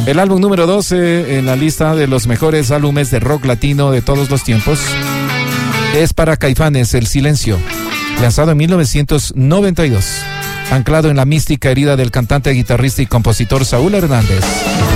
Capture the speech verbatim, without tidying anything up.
El álbum número doce en la lista de los mejores álbumes de rock latino de todos los tiempos es para Caifanes, El Silencio, lanzado en mil novecientos noventa y dos, anclado en la mística herida del cantante, guitarrista y compositor Saúl Hernández.